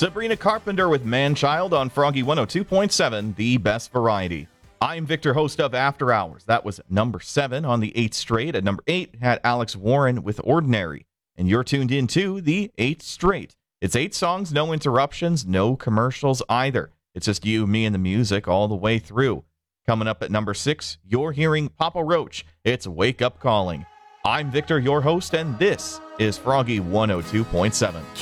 Sabrina Carpenter with Man-Child on Froggy 102.7, the best variety. I'm Victor, host of After Hours. That was number 7 on the 8th straight. At number 8 had Alex Warren with Ordinary. And you're tuned in to the 8th straight. It's 8 songs, no interruptions, no commercials either. It's just you, me, and the music all the way through. Coming up at number 6, you're hearing Papa Roach. It's Wake Up Calling. I'm Victor, your host, and this is Froggy 102.7.